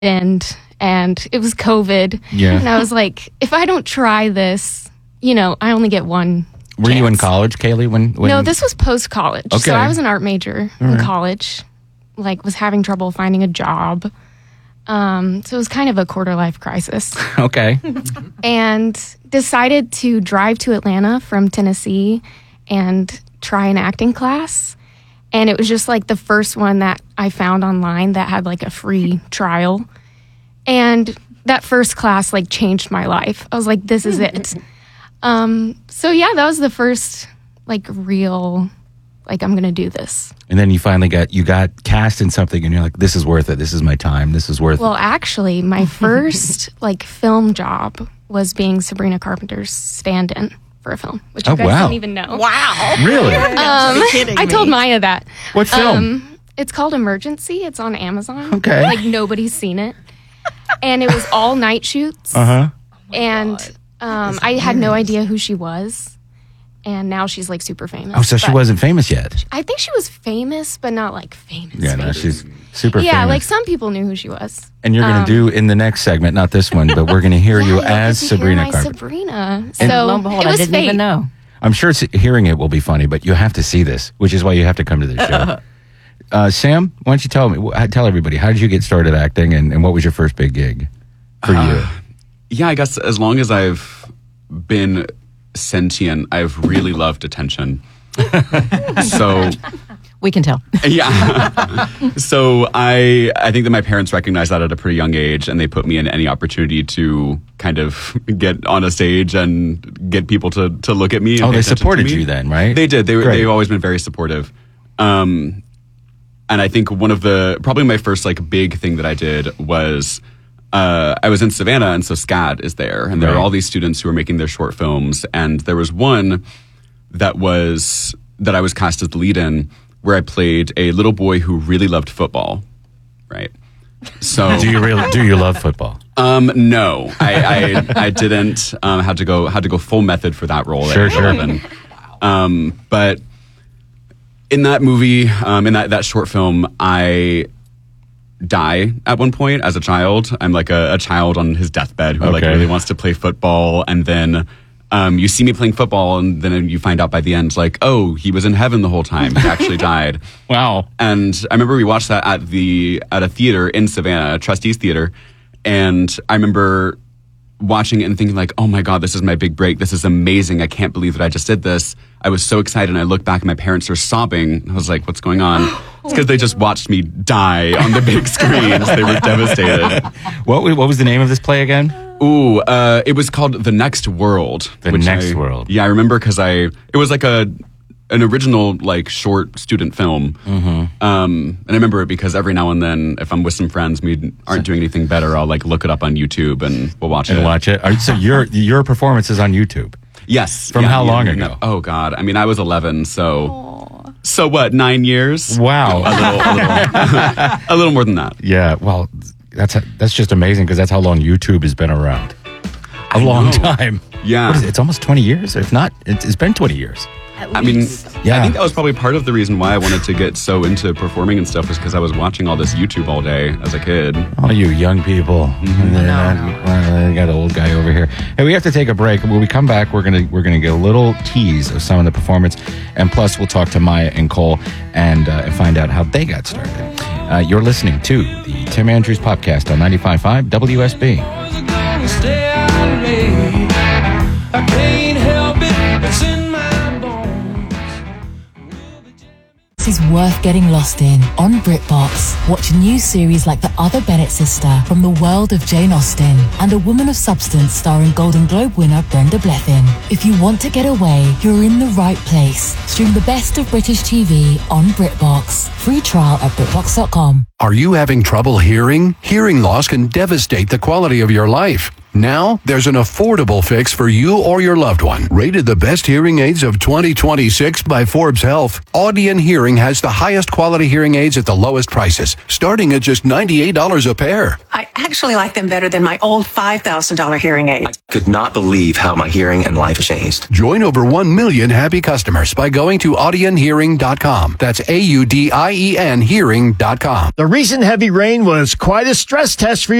and it was COVID. Yeah. And I was like, if I don't try this, I only get one Were chance. you in college, Kaylee? When No, this was post-college. Okay. So I was an art major in college, was having trouble finding a job. So it was kind of a quarter-life crisis. Okay. And decided to drive to Atlanta from Tennessee and try an acting class. And it was just the first one that I found online that had a free trial. And that first class changed my life. I was like, this is it. So yeah, that was the first real I'm gonna do this. And then you finally got cast in something and you're like, this is worth it. This is my time. This is worth it. Well, actually, my first film job was being Sabrina Carpenter's stand-in for a film, which you guys don't even know. Wow. Really? I told Maya that. What film? It's called Emergency. It's on Amazon. Okay. Nobody's seen it. And it was all night shoots. Uh-huh. And I had no idea who she was. And now she's super famous. Oh, so she wasn't famous yet. I think she was famous, but not famous. Yeah, no, she's super yeah, famous. some people knew who she was. And you're going to do in the next segment, not this one, but we're going to hear you as Sabrina Carpenter. Sabrina. And lo and behold, I didn't even know. I'm sure hearing it will be funny, but you have to see this, which is why you have to come to the show. Sam, why don't you tell everybody, how did you get started acting and what was your first big gig for you? Yeah, I guess as long as I've been sentient, I've really loved attention. So we can tell. Yeah. So I think that my parents recognized that at a pretty young age, and they put me in any opportunity to kind of get on a stage and get people to look at me. And oh, they supported you then, right? They did. They've always been very supportive. And I think probably my first big thing that I did was I was in Savannah, and so SCAD is there, and there are all these students who are making their short films, and there was one that I was cast as the lead in, where I played a little boy who really loved football, right? So do you love football? No, I didn't. Had to go full method for that role. Sure. But in that movie, in that short film, I die at one point as a child. I'm a child on his deathbed who really wants to play football, and then you see me playing football, and then you find out by the end oh, he was in heaven the whole time. He actually died. Wow. And I remember we watched that at a theater in Savannah, Trustees Theater, and I remember watching it and thinking oh my God, this is my big break. This is amazing. I can't believe that I just did this. I was so excited, and I looked back and my parents are sobbing. I was like, what's going on? It's because they just watched me die on the big screens. They were devastated. What was the name of this play again? Ooh, it was called The Next World. The Next World. Yeah, I remember because it was an original short student film. Mm-hmm. And I remember it because every now and then, if I'm with some friends, we aren't doing anything better, I'll look it up on YouTube and we'll watch it. So your performance is on YouTube? Yes. From how long ago? Oh God. I mean, I was 11, so... Aww. So what, 9 years? Wow. A little more than that. Yeah, well, that's just amazing because that's how long YouTube has been around. A long time. Yeah. What is it? It's almost 20 years. If not, it's been 20 years. I mean, yeah. I think that was probably part of the reason why I wanted to get so into performing and stuff was because I was watching all this YouTube all day as a kid. All you young people. Mm-hmm. Got an old guy over here. Hey, we have to take a break. When we come back, we're gonna get a little tease of some of the performance, and plus we'll talk to Maya and Cole and find out how they got started. You're listening to the Tim Andrews Podcast on 95.5 WSB. I can't help it. It's in my bones. This is worth getting lost in. On BritBox, watch a new series like The Other Bennett Sister from the world of Jane Austen and A Woman of Substance starring Golden Globe winner Brenda Blethyn. If you want to get away, you're in the right place. Stream the best of British TV on BritBox. Free trial at BritBox.com. Are you having trouble hearing? Hearing loss can devastate the quality of your life. Now, there's an affordable fix for you or your loved one. Rated the best hearing aids of 2026 by Forbes Health, Audion Hearing has the highest quality hearing aids at the lowest prices, starting at just $98 a pair. I actually like them better than my old $5,000 hearing aid. I could not believe how my hearing and life changed. Join over 1 million happy customers by going to audionhearing.com. That's AUDIEN hearing.com. The recent heavy rain was quite a stress test for